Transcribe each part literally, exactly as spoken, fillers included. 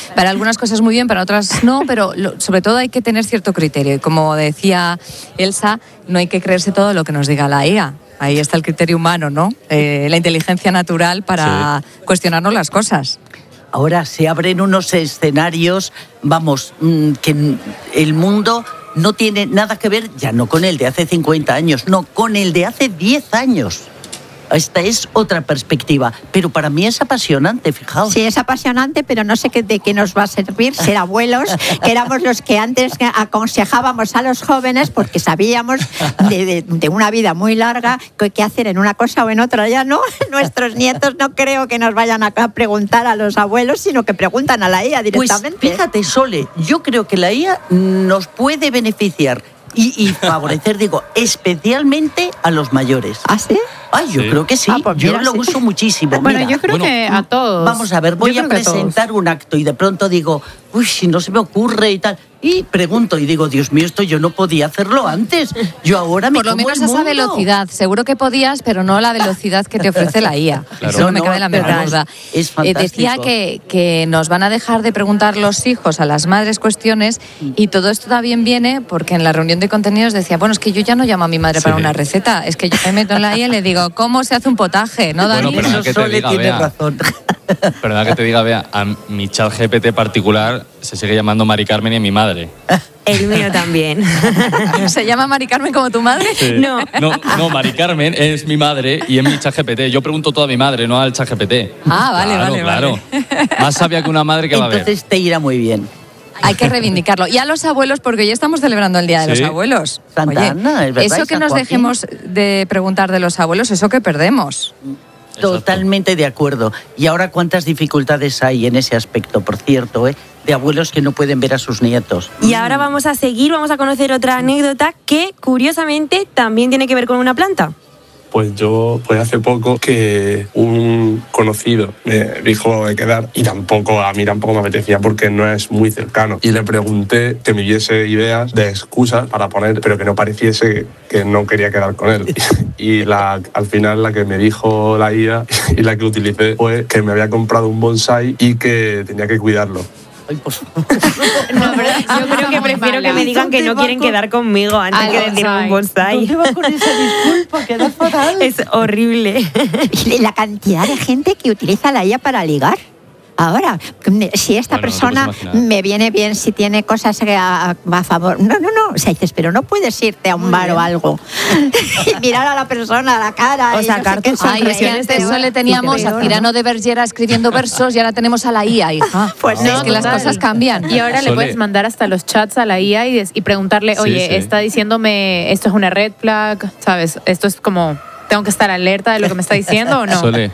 Para algunas cosas muy bien, para otras no, pero lo, sobre todo hay que tener cierto criterio. Y como decía Elsa, no hay que creerse todo lo que nos diga la I A. Ahí está el criterio humano, ¿no? Eh, la inteligencia natural para sí. cuestionarnos las cosas. Ahora se abren unos escenarios, vamos, que el mundo no tiene nada que ver, ya no con el de hace cincuenta años, no, con el de hace diez años. Esta es otra perspectiva, pero para mí es apasionante, fijaos. Sí, es apasionante, pero no sé qué, de qué nos va a servir ser abuelos, que éramos los que antes aconsejábamos a los jóvenes porque sabíamos de, de, de una vida muy larga qué hacer en una cosa o en otra. Ya no, nuestros nietos no creo que nos vayan a preguntar a los abuelos, sino que preguntan a la I A directamente. Pues fíjate, Sole, yo creo que la I A nos puede beneficiar y, y favorecer, digo, especialmente a los mayores. ¿Ah, sí? Ay, yo sí. creo que sí, ah, pues yo mira, lo sí. uso muchísimo. Bueno, mira. yo creo bueno, que a todos. Vamos a ver, voy a presentar un acto y de pronto digo, uy, si no se me ocurre y tal. Y pregunto y digo, Dios mío, esto yo no podía hacerlo antes. Yo ahora me Por lo como menos el a esa mundo. velocidad. Seguro que podías, pero no la velocidad que te ofrece la I A. Claro. Eso no, no me cabe la menor duda. Es, es fantástico. Eh, decía que, que nos van a dejar de preguntar los hijos a las madres cuestiones y todo esto también viene porque en la reunión de contenidos decía, bueno, es que yo ya no llamo a mi madre sí. para una receta. Es que yo me meto en la I A y le digo, ¿cómo se hace un potaje? ¿No, Dani? Bueno, pero que te diga, tiene Bea, razón. Perdona que te diga, Bea, a mi chat G P T particular se sigue llamando Mari Carmen y a mi madre. El mío también. ¿Se llama Mari Carmen como tu madre? Sí. No. no. No, Mari Carmen es mi madre y es mi chat G P T. Yo pregunto todo a mi madre, no al chat G P T. Ah, vale, claro, vale. Claro, vale. Más sabia que una madre que va a ver. Entonces te irá muy bien. Hay que reivindicarlo. Y a los abuelos, porque hoy estamos celebrando el Día de sí. los Abuelos. Santa Oye, Ana, es verdad, eso que nos Joaquín. dejemos de preguntar de los abuelos, eso que perdemos. Totalmente de acuerdo. Y ahora cuántas dificultades hay en ese aspecto, por cierto, ¿eh? de abuelos que no pueden ver a sus nietos. Y ahora vamos a seguir, vamos a conocer otra anécdota que, curiosamente, también tiene que ver con una planta. Pues yo, pues hace poco que un conocido me dijo de quedar y tampoco, a mí tampoco me apetecía porque no es muy cercano. Y le pregunté que me diese ideas de excusas para poner, pero que no pareciese que no quería quedar con él. Y la, al final la que me dijo la I A y la que utilicé fue que me había comprado un bonsái y que tenía que cuidarlo. Ay, por favor. No, pero yo creo que prefiero que me digan que no quieren quedar conmigo antes Al que decir bonsai. un bonsai. ¿Dónde va con esa disculpa? Queda fatal. Es horrible. Y la cantidad de gente que utiliza la I A para ligar. Ahora, si esta bueno, persona no me viene bien, si tiene cosas a, a favor. No, no, no. O sea, dices, pero no puedes irte a un bar o algo. Y mirar a la persona a la cara. O y sacar no sé tus qué. Ay, es que antes solo le teníamos a Cirano de Bergera escribiendo versos y ahora tenemos a la I A, hija. Pues no, no, es que las total. cosas cambian. Y ahora Sole. le puedes mandar hasta los chats a la I A y, des- y preguntarle, Sí, oye, sí. está diciéndome, esto es una red flag, ¿sabes? Esto es como, ¿tengo que estar alerta de lo que me está diciendo o no? Sole,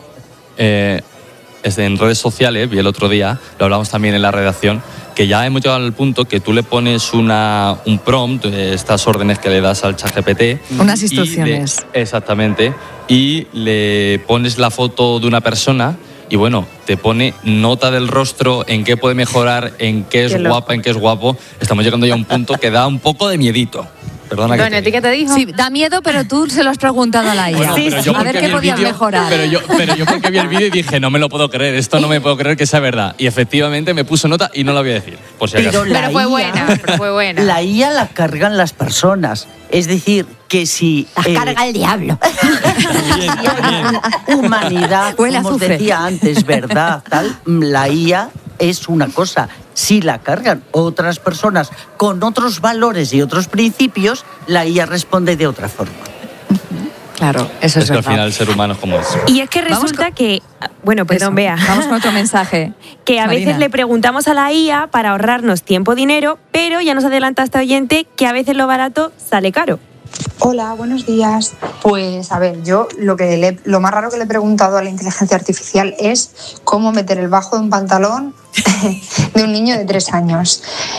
eh, es en redes sociales, vi el otro día, lo hablamos también en la redacción, que ya hemos llegado al punto que tú le pones una, un prompt, eh, estas órdenes que le das al chat G P T. Unas y instrucciones. le- exactamente. Y le pones la foto de una persona y bueno, te pone nota del rostro, en qué puede mejorar, en qué es Qué loco. guapa, en qué es guapo. Estamos llegando ya a un punto que da un poco de miedito. Perdona que Bueno, te ¿a ti diga. qué te dijo? Sí, da miedo, pero tú se lo has preguntado a la I A. Bueno, pero yo a ver porque qué vi el podías vídeo- mejorar. Pero yo, pero yo porque vi el vídeo y dije, no me lo puedo creer, esto no me puedo creer que sea verdad. Y efectivamente me puso nota y no la voy a decir, por si acaso. Pero la Pero fue I A buena, pero fue buena. La I A la cargan las personas. Es decir, que si... Las eh, carga el diablo. Bien, bien. humanidad, Huele a como os azufre. decía antes, verdad, tal, la I A es una cosa. Si la cargan otras personas con otros valores y otros principios, la I A responde de otra forma. Claro, eso es, Es que al verdad. final el ser humano es como es. Y es que Vamos resulta con- que, bueno, perdón, Eso. Bea, Vamos con otro mensaje. que a Marina. veces le preguntamos a la I A para ahorrarnos tiempo, dinero, pero ya nos adelanta este oyente que a veces lo barato sale caro. Hola, buenos días. Pues a ver, yo lo que le- lo más raro que le he preguntado a la inteligencia artificial es cómo meter el bajo de un pantalón de un niño de tres años.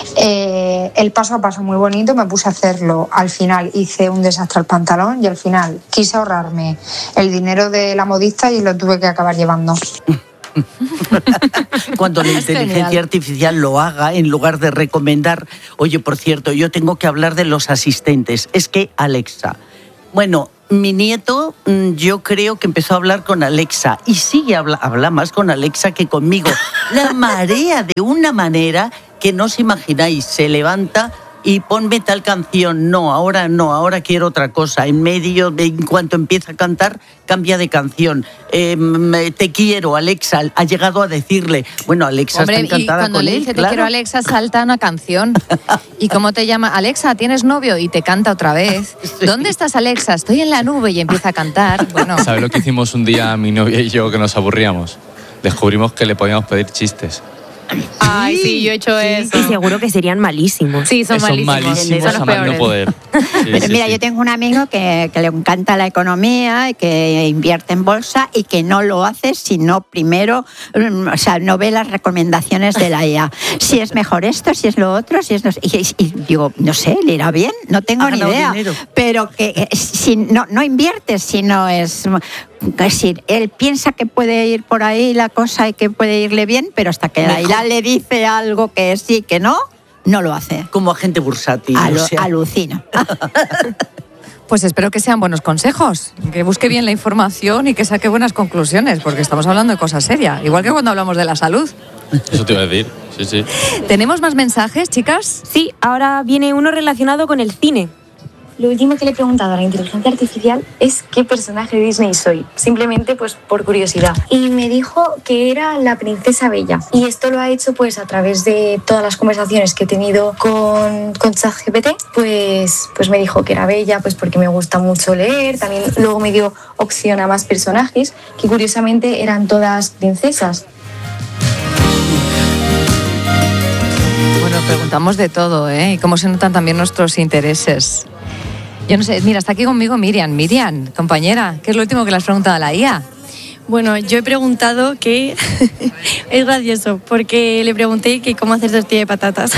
Eh, el paso a paso muy bonito, me puse a hacerlo. Al final hice un desastre al pantalón y al final quise ahorrarme el dinero de la modista y lo tuve que acabar llevando. Cuando la Es inteligencia genial. artificial lo haga, en lugar de recomendar, oye, por cierto, yo tengo que hablar de los asistentes. Es que, Alexa, bueno, mi nieto, yo creo que empezó a hablar con Alexa y sigue habla, habla más con Alexa que conmigo. La marea de una manera que no os imagináis. Se levanta y ponme tal canción. No, ahora no, ahora quiero otra cosa. En medio, en cuanto empieza a cantar, cambia de canción. Eh, te quiero, Alexa. Ha llegado a decirle. Bueno, Alexa Hombre, está encantada y cuando con le él, dice claro. te quiero, Alexa, salta una canción. ¿Y cómo te llama? Alexa, ¿tienes novio? Y te canta otra vez. Sí. ¿Dónde estás, Alexa? Estoy en la nube, y empieza a cantar. Bueno, ¿Sabes lo que hicimos un día mi novia y yo que nos aburríamos? Descubrimos que le podíamos pedir chistes. Ay, sí, yo he hecho eso. Y seguro que serían malísimos. Sí, son Son malísimos. malísimos Son a los más no peores. poder. Sí, Pero sí, mira, sí. yo tengo un amigo que, que le encanta la economía y que invierte en bolsa y que no lo hace si no primero, mm, o sea, no ve las recomendaciones de la I A. Si es mejor esto, si es lo otro, si es no sé. Y, y- y digo, no sé, le irá bien, no tengo Ha ni ganado idea. dinero. Pero que eh, si no, no inviertes, si no es... Es decir, él piensa que puede ir por ahí la cosa y que puede irle bien, pero hasta que la I A le dice algo que sí, que no, no lo hace. Como agente bursátil. Alu- o sea. alucina. pues espero que sean buenos consejos, que busque bien la información y que saque buenas conclusiones, porque estamos hablando de cosas serias, igual que cuando hablamos de la salud. Eso te iba a decir. Sí, sí. ¿Tenemos más mensajes, chicas? Sí, ahora viene uno relacionado con el cine. Lo último que le he preguntado a la inteligencia artificial es qué personaje de Disney soy, simplemente pues por curiosidad. Y me dijo que era la princesa Bella. Y esto lo ha hecho pues a través de todas las conversaciones que he tenido con, con ChatGPT, pues, pues me dijo que era Bella pues porque me gusta mucho leer. También luego me dio opción a más personajes que curiosamente eran todas princesas. Bueno, preguntamos de todo, ¿eh? Y cómo se notan también nuestros intereses. Yo no sé, mira, está aquí conmigo Miriam. Miriam, compañera, ¿qué es lo último que le has preguntado a la I A? Bueno, yo he preguntado que es gracioso, porque le pregunté que cómo hacer tortilla de patatas.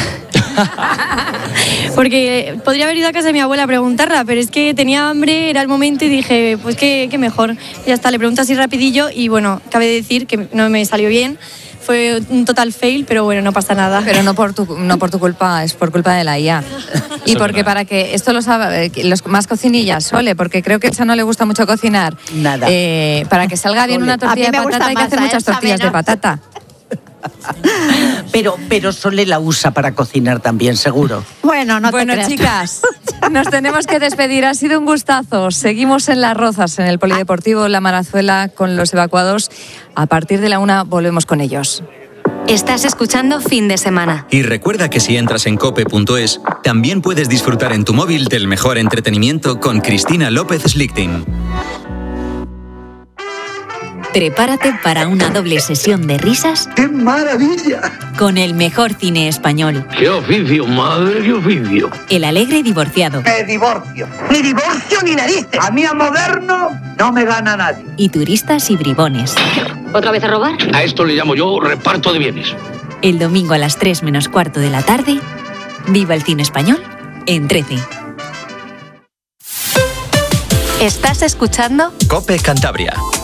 Porque podría haber ido a casa de mi abuela a preguntarla, pero es que tenía hambre, era el momento y dije, pues qué, qué mejor. Ya está, le pregunto así rapidillo y bueno, cabe decir que no me salió bien. Fue un total fail, pero bueno, no pasa nada. Pero no por tu, no por tu culpa, es por culpa de la I A. Y porque para que esto lo sabe, los más cocinillas, Sole, porque creo que a Elsa no le gusta mucho cocinar. Nada. Eh, para que salga bien Sole. una tortilla A mí de me gusta patata hay que más, hacer a muchas Elsa tortillas de menos. patata. Pero, pero Sole la usa para cocinar también, seguro. Bueno, no Bueno, te creas. chicas, nos tenemos que despedir. Ha sido un gustazo. Seguimos en Las Rozas, en el Polideportivo La Marazuela, con los evacuados. A partir de la una volvemos con ellos. Estás escuchando Fin de Semana. Y recuerda que si entras en cope punto es, también puedes disfrutar en tu móvil del mejor entretenimiento con Cristina López Slichting. Prepárate para una doble sesión de risas. ¡Qué maravilla! Con el mejor cine español. ¡Qué oficio, madre, qué oficio! El alegre divorciado. ¡Me divorcio! ¡Ni divorcio ni narices! A mí a moderno no me gana nadie. Y turistas y bribones. ¿Otra vez a robar? A esto le llamo yo reparto de bienes. El domingo a las tres menos cuarto de la tarde. Viva el cine español en trece. Estás escuchando Cope Cantabria.